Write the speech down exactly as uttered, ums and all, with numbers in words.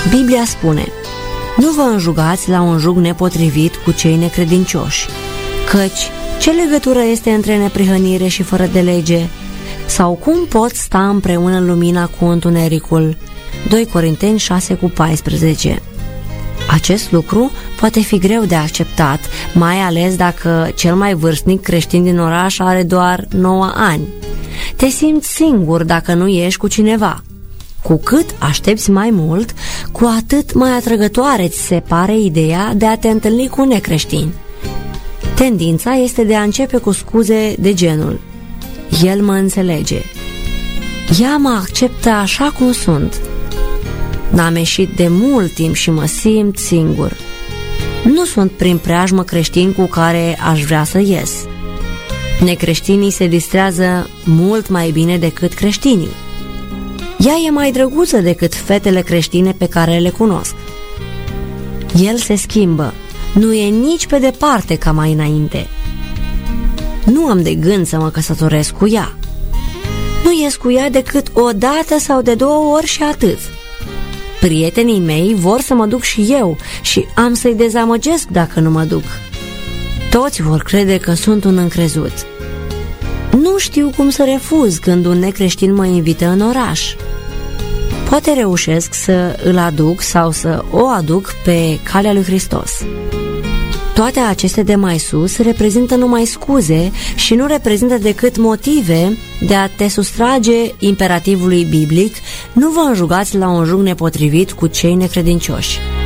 Biblia spune: nu vă înjugați la un jug nepotrivit cu cei necredincioși, căci ce legătură este între neprihănire și fără de lege? Sau cum pot sta împreună lumina cu întunericul? doi Corinteni șase cu paisprezece. Acest lucru poate fi greu de acceptat, mai ales dacă cel mai vârstnic creștin din oraș are doar nouă ani. Te simți singur dacă nu ești cu cineva. Cu cât aștepți mai mult, cu atât mai atrăgătoare ți se pare ideea de a te întâlni cu necreștini. Tendința este de a începe cu scuze de genul: el mă înțelege, ea mă acceptă așa cum sunt, n-am ieșit de mult timp și mă simt singur, nu sunt prin preajmă creștini cu care aș vrea să ies. Necreștinii se distrează mult mai bine decât creștinii. Ea e mai drăguță decât fetele creștine pe care le cunosc. El se schimbă, nu e nici pe departe ca mai înainte. Nu am de gând să mă căsătoresc cu ea. Nu ies cu ea decât o dată sau de două ori și atât. Prietenii mei vor să mă duc și eu și am să-i dezamăgesc dacă nu mă duc. Toți vor crede că sunt un încrezut. Nu știu cum să refuz când un necreștin mă invită în oraș. Poate reușesc să îl aduc sau să o aduc pe calea lui Hristos. Toate aceste de mai sus reprezintă numai scuze și nu reprezintă decât motive de a te sustrage imperativului biblic: nu vă înjugați la un jug nepotrivit cu cei necredincioși.